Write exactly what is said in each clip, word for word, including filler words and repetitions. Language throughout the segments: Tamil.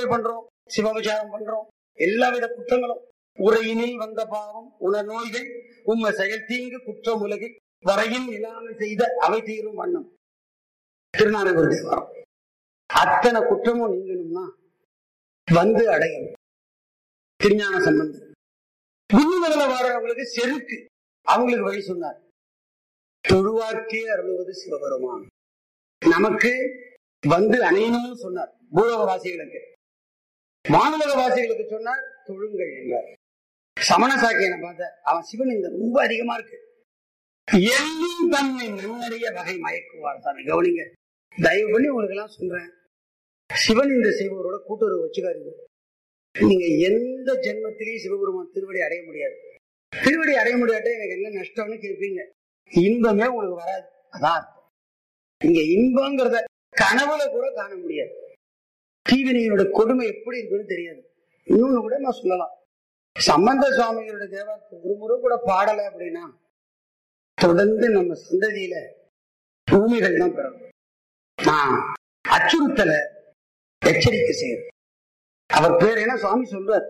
பூஜைகள் பண்றோம், சிவபச்சாரம் பண்றோம், எல்லா வித குற்றங்களும். உரையினில் வந்த பாவம் உணர் நோய்கள் உம்ம செயல் தீங்கு குற்றம் உலகில் வரையில் இல்லாமல் செய்த அவை தீரும் வண்ணம். திருநாரையூர் தேவாரம். அத்தனை குற்றமும் நீங்கணும்னா வந்து அடையணும் திருஞான சம்பந்தர். குருவதில வாரவங்களுக்கு செருக்கு, அவங்களுக்கு வழி சொன்னார். தொழுவார்க்கே அருளுவது சிவபெருமான், நமக்கு வந்து அணையணும்னு சொன்னார். பூலோக வாசிகளுக்கு, வானுலக வாசிகளுக்கு சொன்னார் தொழுங்கள் என்றார். சமண சாக்கியனை பார்த்த அவன் சிவன் இந்த ரொம்ப அதிகமா இருக்கு, எல்லும் தன்னை நன்னறிய வகை மயக்குவார். சாமி கவனிங்க, தயவு பண்ணி உங்களுக்கு எல்லாம் சொல்றேன், சிவன் இந்த செய்வோரோட கூட்டுறவு வச்சுக்காருங்க. நீங்க எந்த ஜென்மத்திலேயும் சிவபெருமான் திருவடி அடைய முடியாது. திருவடி அடைய முடியாட்ட எனக்கு என்ன நஷ்டம்னு கேட்பீங்க. இன்பமே உங்களுக்கு வராது. அதான் இங்க இன்பங்கிறத கனவுல கூட காண முடியாது. தீவினையோட கொடுமை எப்படி இருக்குன்னு தெரியாது. இன்னொன்னு கூட நான் சொல்லலாம், சம்பந்த சுவாமிகளோட தேவாரத்தை ஒரு முறை கூட பாடலை அப்படின்னா தொடர்ந்து நம்ம சந்ததியில பூமிகள் தான் பெறணும். நான் அச்சுறுத்தலை எச்சரிக்கை செய்யறது. அவர் பேர் என்ன சுவாமி சொல்றார்,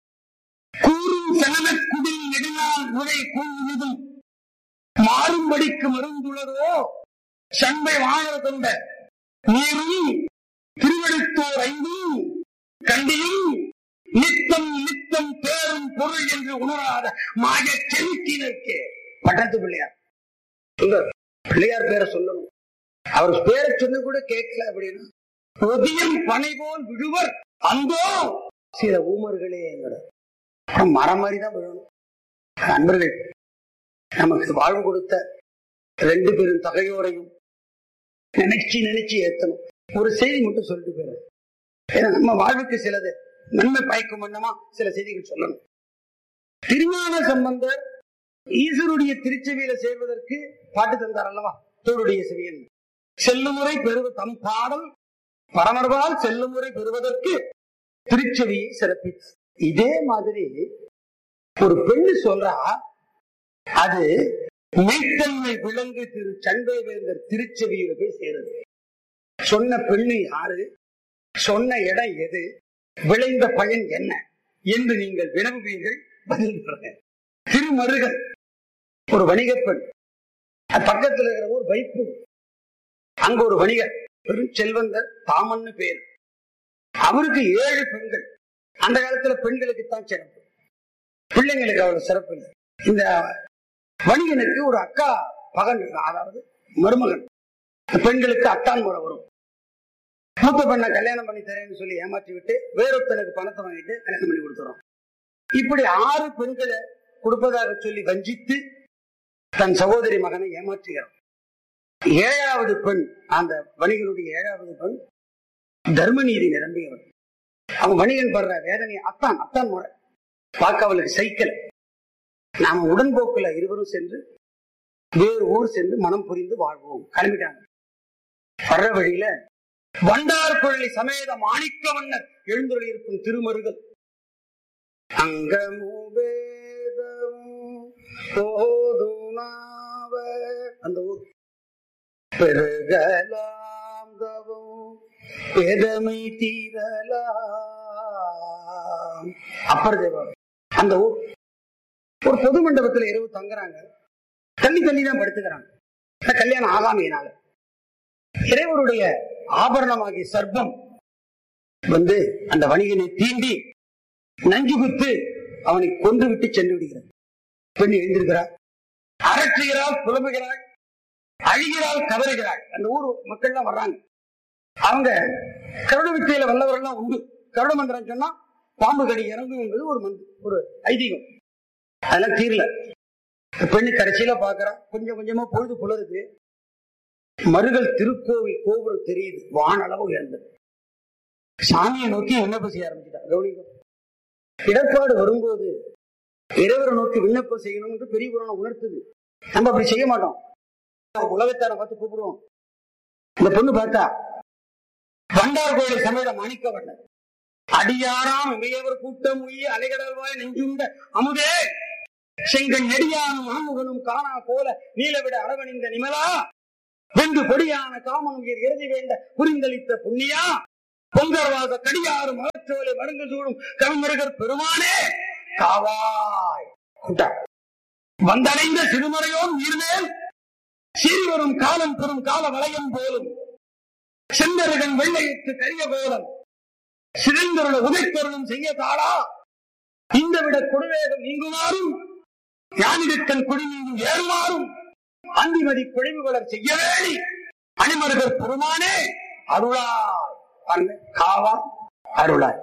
கூறும் செலவ குடில் நெடுநாள் உரை கூறுவதும் மாறும்படிக்கு மருந்துள்ளதோ சண்பை வாழ கொண்ட நீரும் திருவெடுத்தோர் ஐந்தும் கண்டியும் நித்தம் நித்தம் பேரும் பொருள் என்று உணராத மாய செலுத்தினருக்கு பட்டத்து பிள்ளையார். பிள்ளையார் பேரை சொல்லணும். அவர் பேரை சொன்ன கூட கேட்கல அப்படின்னா, ஒதியம் பனை போல் விழுவர் அந்தோ சில ஊமர்களே மரம் மாதிரிதான் விழணும். அன்பர்கள், நமக்கு வாழ்வு கொடுத்த ரெண்டு பேரும் தகையோரையும் நினைச்சு நினைச்சு ஏத்தணும். ஒரு செய்தி மட்டும் சொல்லிட்டு போயிடும், ஏன்னா நம்ம வாழ்வுக்கு சிலது நன்மை பயக்கும் வண்ணமா சில செய்திகள் சொல்லணும். திருஞான சம்பந்தர் ஈஸ்வருடைய திருச்செவியில சேர்வதற்கு பாட்டு தந்தார் அல்லவா, தோடுடைய செவியன். செல்லுமுறை பெறுவ தம் பாடல் பரமர்வால் செல்லுமுறை பெறுவதற்கு திருச்செவியை சிறப்பி. இதே மாதிரி ஒரு பெண்ணு சொல்றா, அது மெய்த்தன்மை விலங்கு திரு சண்டை வேந்தர் திருச்செவியில போய் சேருது. சொன்ன பெண்ணு யாரு, சொன்ன இடம் எது, விளைந்த பயன் என்ன என்று நீங்கள் வினவுவீர்கள். பதில் திருமருகன் ஒரு வணிக பெண், பக்கத்தில் இருக்கிற ஒரு வைப்பு, அங்க ஒரு வணிகர் பெரும் செல்வந்தர் தாமன்னு பேர். அவருக்கு ஏழு பெண்கள். அந்த காலத்துல பெண்களுக்குத்தான் சிறப்பு, பிள்ளைங்களுக்கு அவ்வளவு சிறப்பு இல்லை. இந்த வணிகனுக்கு ஒரு அக்கா மகன், அதாவது மருமகன். பெண்களுக்கு அத்தான் முறை வரும். மூத்த பெண்ணை கல்யாணம் பண்ணி தரேன்னு சொல்லி ஏமாற்றி விட்டு வேறொருத்தனுக்கு பணத்தை வாங்கிட்டு கல்யாணம் பண்ணி கொடுத்துறோம். இப்படி ஆறு பெண்களை கொடுப்பதாக சொல்லி வஞ்சித்து தன் சகோதரி மகனை ஏமாற்றுகிறான். ஏழாவது பெண், அந்த வணிகனுடைய ஏழாவது பெண் தர்ம நீதி நிரம்பியவன். அவன் வணிகன் படுற வேதனை அத்தான் அத்தான் முறை பார்க்க அவளுக்கு சைக்கிள். நாம உடன்போக்குல இருவரும் சென்று வேறு ஊர் சென்று மனம் புரிந்து வாழ்வோம் கிளம்பிட்டாங்க. வர்ற வழியில வண்டார் கொள்ளி சமேத மாணிக்க மன்னர் எழுந்துள்ள இருக்கும் திருமருகல் அந்த ஊர் பெருகலாம் தவம் பெருமை தீரலாம். அப்பர் தேவர் அந்த ஊர் ஒரு பொது மண்டபத்துல இரவு தங்குறாங்க. தள்ளி தள்ளி தான் படுத்துக்கிறாங்க. கல்யாணம் ஆகாமையினால இறைவருடைய ஆபரணமாகிய சர்ப்பம் வந்து அந்த வணிகனை தீண்டி நஞ்சு குத்து அவனை கொன்று விட்டு சென்று விடுகிறார். பெண் எழுந்திருக்கிறார், அரற்றுகிறாள், புலம்புகிறாள், அழுகிறாள், கதறுகிறாள். அந்த ஊர் மக்கள் எல்லாம் வர்றாங்க. அவங்க கருட வித்தையில வல்லவர்கள் உண்டு. கருட மந்திரம் சொன்னா பாம்பு கடி இறங்கும் என்பது ஒரு மந்திரம், ஒரு ஐதீகம். அதெல்லாம் தீரல. பெண்ணு கடைசியில பாக்குறா, கொஞ்சம் கொஞ்சமா பொழுது புலருது. மருகல் திருக்கோவில் கோபுரம் தெரியுது, வானளவு உயர்ந்தது. சாமியை நோக்கி விண்ணப்பம் செய்ய ஆரம்பிச்சுட்டா. கவனிக்கும், இடர்பாடு வரும்போது இறைவரை நோக்கி விண்ணப்பம் செய்யணும் என்று பெரிய புராணம் உணர்த்துது. நம்ம அப்படி செய்ய மாட்டோம். உலகத்தார பார்த்து கூப்பிடுவோம். இந்த பொண்ணு பார்த்தா வண்டார் கோயில் சமேத மாணிக்க வண்ணர் அடியாராம் இமையவர் கூட்டம் உயி அலைகடல்வாய் நெஞ்சுண்ட அமுதே செங்கன் நெடியானும் ஆமுகனும் காணா போல நீலவிட அரவணிந்த நிமலா வென்று கொடியான காமனுயிர் இறுதி வேண்ட புரிந்தளித்த புண்ணியா பொங்கர்வாத கடியாறு மலச்சோலை மருங்கு சூடும் கவிமருகர் பெருமானே காவாய் வந்தடைந்த சிறுமறையோன் உயிர்மேல் சீர்வரும் காலம் பெறும் கால வளையம் போலும் செந்தருகன் வெள்ளையிட்டு கரிய கோலம் சிறந்தருள உதைத்தருளும் செய்ய தாளா இந்த விட கொடுவேகம் நீங்குமாறும் யானிடத்தன் குடி நீங்கும் ஏறுமாறும் அந்திமதி குழிவு வளர் செய்ய வேண்டி அணிமருகர் பெருமானே அருளாய் காவா அருளாய்.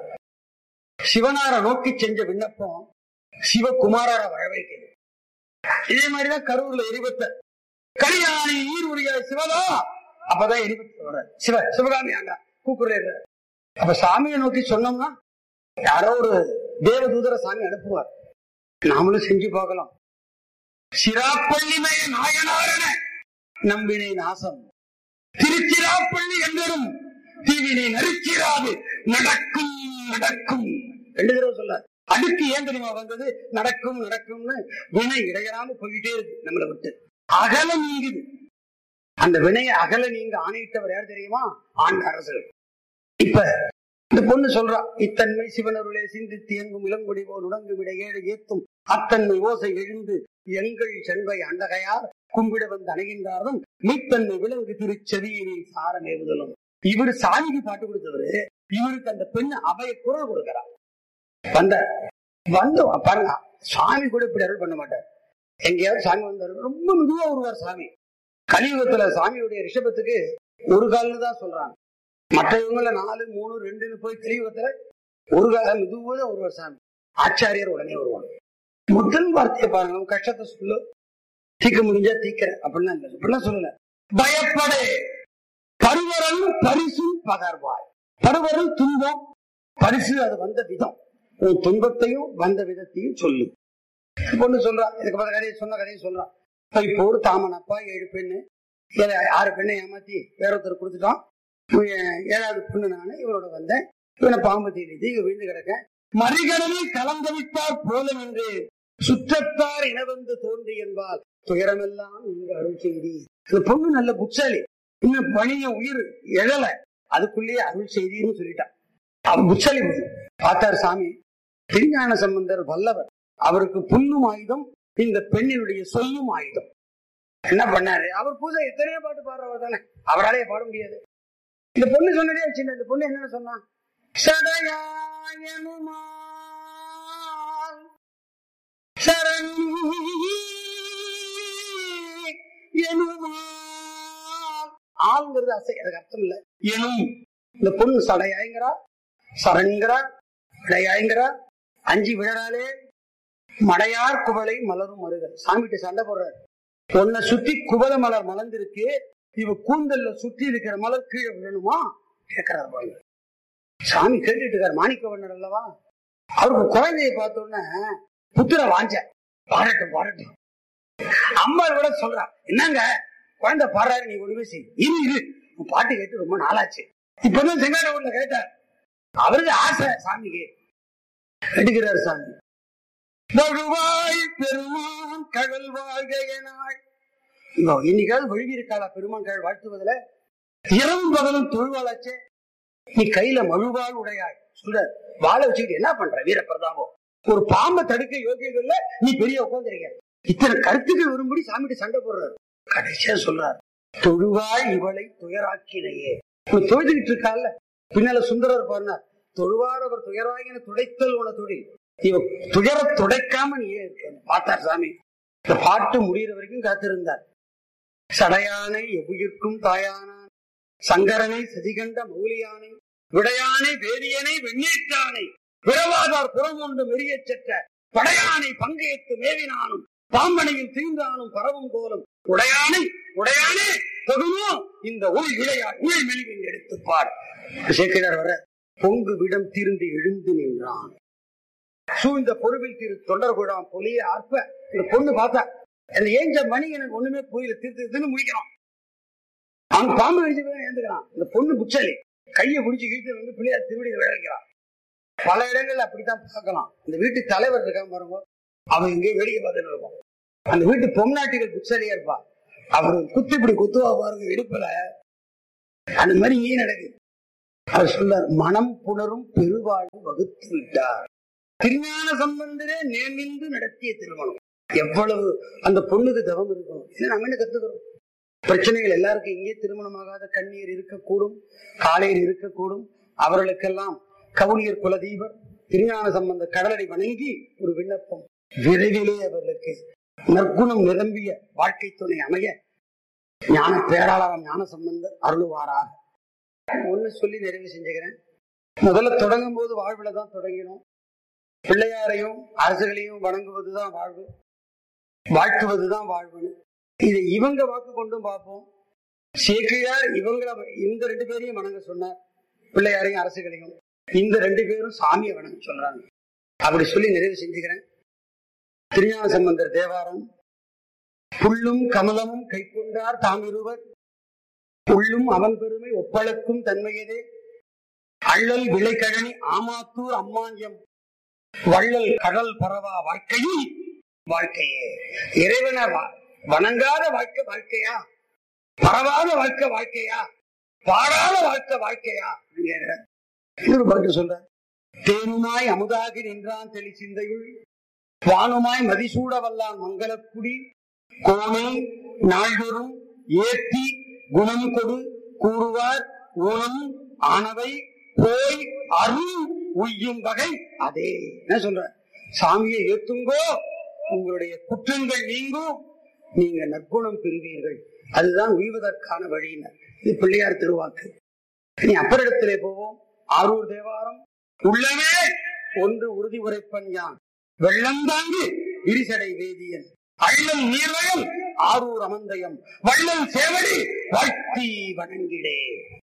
சிவனார நோக்கி செஞ்ச விண்ணப்பம் சிவகுமாரார வரவேற்கிறது. இதே மாதிரிதான் கரூர்ல எரிபத்த கல்யாணி ஈருடைய சிவதா அப்பதான் எரிபத்து வர சிவ சிவகாமி அங்க கூக்குற. அப்ப சாமியை நோக்கி சொன்னோம்னா யாரோ ஒரு தேவதூதர சாமி அனுப்புவார். நாமளும் செஞ்சு பார்க்கலாம். சிராப்பள்ளிமய நாயனாரன நம்பினை நாசம் திருச்சிராப்பள்ளி என்றும் தீவினை நரிச்சிராது நடக்கும் நடக்கும் ரெண்டு தடவை சொல்ல. அதுக்கு ஏன் தெரியுமா வந்தது? நடக்கும் நடக்கும்னு வினை இடையறாம போயிட்டே இருக்கு நம்மளை விட்டு. அகல நீங்குது. அந்த வினையை அகல நீங்க ஆணையிட்டவர் யார் தெரியுமா? ஆண் அரசர்கள். இப்ப இந்த பொண்ணு சொல்றா, இத்தன்மை சிவனருளே சிந்தித்து எங்கும் இளங்குடி போல் உடங்கு விட ஏழு ஏத்தும் அத்தன்மை ஓசை எழுந்து எங்கள் செல்வை அண்டகையார் கும்பிட வந்து அணைகின்றாரும் மீத்தன்மை விலங்கு திருச்செவியினில் சாரமேவுதலும். இவரு சாமிக்கு பாட்டு கொடுத்தவரு இவருக்கு அந்த பெண் அவைய குரல் கொடுக்கிறார். வந்த வந்து பாருங்க, சாமி கூட இப்படி அருள் பண்ண மாட்டார். எங்கேயாவது சாமி வந்தாரு ரொம்ப மெதுவா வருவார் சாமி. கலியுகத்துல சாமியுடைய ரிஷபத்துக்கு ஒரு கால்னு தான் சொல்றாங்க. மற்ற இவங்கள நாலு மூணு ரெண்டுன்னு போய் கலியுகத்துல ஒரு கால மெதுவா ஒருவர் சாமி. ஆச்சாரியர் உடனே வருவாங்க. முதல் வார்த்தையை பாருங்க, கஷ்டத்தை சொல்லு, தீக்க முடிஞ்சா தீக்கிற அப்படின்னா இல்ல, அப்படின்னா சொல்லல. பயப்படே பருவரல் பரிசும் பகர்வாய். பருவரல் துன்பம், பரிசு அது வந்த விதம். உன் துன்பத்தையும் வந்த விதத்தையும் சொல்லு. பொண்ணு சொல்றா, இதுக்கு பல கதையை சொன்ன கதையை சொல்றான். இப்போ ஒரு தாமனப்பா ஏழு பெண்ணு ஆறு பெண்ணை ஏமாத்தி வேற ஒருத்தர் கொடுத்துட்டான். ஏழாவது பொண்ணு நானு இவரோட வந்தேன். இவனை பாம்பு தீர்த்து இவ விழுந்து கிடக்க மறிகடலில் கலந்தவித்தார் போலும் என்று சுற்றத்தார் இன வந்து தோன்றி என்பால் துயரமெல்லாம் நீங்க அருள் செய்தி. அந்த பொண்ணு நல்ல புட்சாலி, இன்னும் பணிய உயிர் எழல, அதுக்குள்ளேயே அருள் செய்தின்னு சொல்லிட்டான். அவன் புட்சாலி பார்த்தார் சாமி. திருஞான சம்பந்தர் வல்லவர், அவருக்கு புல்லும் ஆயுதம், இந்த பெண்ணினுடைய சொல்லும் ஆயுதம். என்ன பண்ணாரு அவர்? பூஜை எத்தனையோ பாட்டு பாடுறவர் தானே, அவராலே பாட முடியாது. இந்த பொண்ணு சொன்னதே சின்ன. இந்த பொண்ணு என்ன சொன்னா? ஆளுங்கிறது அசை, அதுக்கு அர்த்தம் இல்ல. எனும் இந்த பொண்ணு சடையாய்ங்கிறா, சரண்கிறா, விடையாய்ங்கிறா, அஞ்சு விழறாலே மடையார் குவளை மலரும் மருகல். சாமிகிட்ட சண்டை போடுறாரு. பொண்ணை சுத்தி குவளை மலர் மலர்ந்திருக்கு, இவ கூந்தல்ல சுத்தி இருக்கிற மலர் கீழே விழணுமா கேட்கிறார் பாருங்க. சாமி கேட்டுட்டு இருக்காரு. மாணிக்கவண்ணர் அல்லவா, அவருக்கு குழந்தைய பார்த்தோன்னே புத்திர வாஞ்ச, பாடட்டும் பாடட்டும். அம்மா கூட சொல்றா, என்னங்க குழந்தை பாடுறாரு, நீ ஒண்ணு பேசி இரு இரு, பாட்டு கேட்டு ரொம்ப நாளாச்சு. இப்பதான் செங்காட ஊர்ல கேட்டார். அவருக்கு ஆசை சாமிக்கு. எடுக்கிறார் சாமி. வழுவாய் பெருமான் கடல் வாழ்கையனாள். இன்னைக்காவது வழுவி இருக்காளா பெருமான் கடல் வாழ்த்துவதில்? இரவும் பகலும் தொழுவாளாச்சே. நீ கையில மழுவாள் உடையாய் சொல்ற, வாழை வச்சுக்கிட்டு என்ன பண்ற வீர பிரதாபம்? ஒரு பாம்பை தடுக்க யோகியது இல்ல, நீ பெரிய உட்காந்துருக்க. இத்தனை கருத்துக்கள் வரும்படி சாமிகிட்ட சண்டை போடுறாரு. கடைசியா சொல்றாரு, தொழுவாய் இவளை துயராக்கினையே. தொழுதுகிட்டு இருக்கால, பின்னால சுந்தரர் பாருனார், தொழுவார் அவர் துயராகின துடைத்தல் உன தொழில், இவ துயர துடைக்காம நீ இருக்க. பார்த்தார் சாமி. இந்த பாட்டு முடிகிற வரைக்கும் காத்திருந்தார். சடையானை எவ்வுயிர்க்கும் தாயானான், சங்கரனை சதிகண்ட மௌலியானை, விடையானை வேதியனை வெண்ணீற்றானை, விரவாதார் புறம் கொண்டு மெரிய செற்ற படையானை பங்கையத்து மேவினானும் பாம்பனையில் தீர்ந்தானும் பரவும் கோலம் உடையானை உடையானே தகுமோ இந்த உள் இளையார் உள் மெலிவின் எடுத்துப்பார். சேக்கிழார் வர பொங்கு விடம் தீர்ந்து எழுந்து நின்றான். சூழ்ந்த பொறுவில் திரு தொண்டர் குழாம் பொலிய ஆற்ப இந்த பொண்ணு பார்த்தா, அந்த ஏஞ்ச மணி எனக்கு ஒண்ணுமே புரியல, திருத்து முடிக்கிறான். அவன் பாம்பு அடிச்சு எழுந்துக்கிறான். இந்த பொண்ணு புச்சலி கையை பிடிச்சி இழுத்து வந்து பிள்ளையார் திருவடி விளைவிக்கிறான். பல இடங்கள்ல அப்படித்தான் பார்க்கலாம். இந்த வீட்டு தலைவர் இருக்கான் பாருங்க, அவன் இங்கே வெளியே பார்த்துட்டு இருப்பான். அந்த வீட்டு பொம்நாட்டிகள் புச்சலியா இருப்பா, அவரு குத்து இப்படி குத்துவா பாருங்க இடுப்புல. அந்த மாதிரி இங்கேயும் நடக்குது. அவர் சொல்றார், மனம் புணரும் பெருவாழ்வு வகுத்து விட்டார். திருஞான சம்பந்தரே நேர்ந்து நடத்திய திருமணம். எவ்வளவு அந்த பொண்ணுக்கு தவம் இருக்கணும். ஏன்னா நம்ம என்ன கத்துக்கிறோம்? பிரச்சனைகள் எல்லாருக்கும் இங்கே திருமணமாகாத கண்ணீர் இருக்கக்கூடும், காலையில் இருக்கக்கூடும். அவர்களுக்கெல்லாம் கவுனியர் குலதீபர் திருஞான சம்பந்த கடலடி வணங்கி ஒரு விண்ணப்பம், விரைவிலே அவர்களுக்கு நற்குணம் நிரம்பிய வாழ்க்கை துணை அமைய ஞான பேராளரம் ஞான சம்பந்தர் அருளுவாராக. ஒண்ணு சொல்லி நிறைவு செஞ்சுக்கிறேன். முதல்ல தொடங்கும் போது வாழ்வுல தான் தொடங்கினோம். பிள்ளையாரையும் அரசுகளையும் வணங்குவதுதான் வாழ்வு, வாழ்த்துவதுதான் வாழ்வுன்னு. இதை இவங்க வாக்கு கொண்டும் பார்ப்போம். சேக்கிழார் இவங்களை இந்த ரெண்டு பேரையும் வணங்க சொன்னார், பிள்ளையாரையும் அரசுகளையும். இந்த ரெண்டு பேரும் சாமியை வணங்க சொல்றாங்க. அப்படி சொல்லி நிறைவு செஞ்சுக்கிறேன். திருஞான சம்பந்தர் தேவாரம். புல்லும் கமலமும் கை கொண்டார் தாமிருவர், புல்லும் அவன் பெருமை ஒப்பளக்கும் தன்மையதே, அள்ளல் விளைக்கழனி ஆமாத்தூர் அம்மாஞ்சம், வள்ளல் கடல் பரவா வாழ்க்கையில் வாழ்க்கையே. இறைவனை வணங்காத வாழ்க்கை வாழ்க்கையா, பரவாத வாழ்க்கை வாழ்க்கையா, பாடாத வாழ்க்கை வாழ்க்கையா? இன்னொரு பாட்டு சொல்ற, தேனுமாய் அமுதாகி நின்றான் தெளி சிந்தையுள், வானுமாய் மதிசூட வல்லான் மங்களக்குடி, கோணை நாள்தோறும் ஏற்றி குணம் கொடு கூறுவார் ஊனம் ஆனவை போய் அருள் உய்யும் வகை அதே. என்ன சொல்ற? சாமியை ஏத்துங்கோ, உங்களுடைய குற்றங்கள் நீங்கும், நீங்க நற்குணம் பெறுவீர்கள், அதுதான் உய்வதற்கான வழியினர். இது பிள்ளையார் திருவாக்கு. நீ அப்பரிடத்திலே போவோம். ஆரூர் தேவாரம். உள்ளவே ஒன்று உறுதி உரைப்பன் யான், வெள்ளம் தாங்கி விரிசடை வேதியன், அள்ளம் நீர்வயம் ஆரூர் அமந்தயம், வள்ளல் சேவடி வாழ்த்தி வணங்கிடே.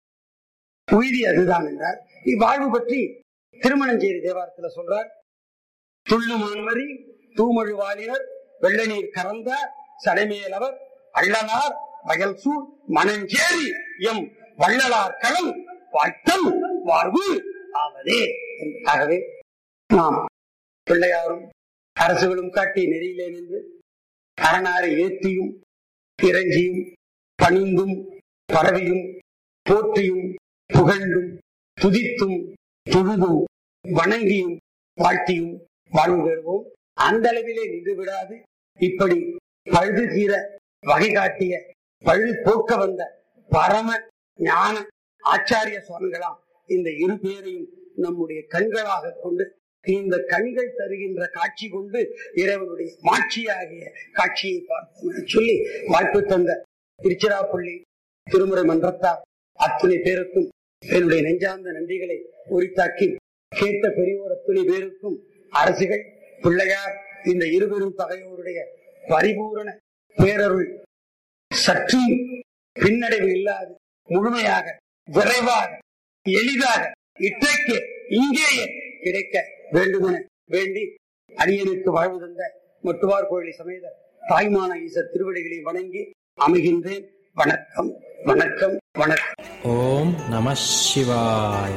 உய்தி அதுதான் என்றார். இவ்வாழ்வு பற்றி திருமணஞ்சேரி தேவாரத்துல சொல்றார். துள்ளு மான்மரி தூமழு வாலினர் வெள்ள நீர் கறந்த சடைமேலவர் அள்ளனார் வயல் சூழ் மணஞ்சேரி எம் வள்ளலார் களம் வாழ்த்தம் வாழ்வு ஆவதே. ஆகவே நாம் பிள்ளையாரும் அரசுகளும் காட்டி நெறியிலே நின்று அரணாரை ஏற்றியும் இறைஞ்சியும் பணிந்தும் பரவியும் போற்றியும் புகழ்ந்தும் துதித்தும் தொழுதும் வணங்கியும் வாழ்த்தியும் வாழ்வு பெறுவோம். அந்த அளவிலே நின்று விடாது, இப்படி பழுது தீர வகை காட்டிய பழுது போக்க வந்த பரம ஞான ஆச்சாரிய சுவாமிகளாம் இந்த இரு பேரையும் நம்முடைய கண்களாக கொண்டு, இந்த கண்கள் தருகின்ற காட்சி கொண்டு இறைவனுடைய மாட்சியாகிய காட்சியை பார்ப்போம் சொல்லி வாய்ப்பு தந்த திருச்சிராப்பள்ளி திருமுறை மன்றத்தார் அத்தனை பேருக்கும் என்னுடைய நெஞ்சார்ந்த நன்றிகளை உரித்தாக்கி, கேட்ட பெரியோர் அத்தனை பேருக்கும் அரசுகள் பிள்ளையார் இந்த இருவரும் தகையோருடைய பரிபூரண பேரருள் சற்று பின்னடைவு இல்லாது முழுமையாக விரைவாக எளிதாக இன்றைக்கு இங்கேயே கிடைக்க வேண்டுமென வேண்டி அடியனுக்கு வாழ்வு தந்த மொட்டுவார் கோயிலை சமேத தாய்மான ஈசர் திருவடிகளை வணங்கி அமைகின்றேன். வணக்கம் வணக்கம் வணக்கம். ஓம் நம சிவாய்.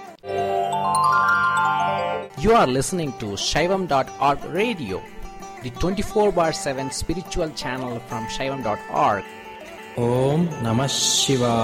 You are listening to Shaivam dot org radio, the twenty-four bar seven spiritual channel from Shaivam dot org. Om Namah Shivaya.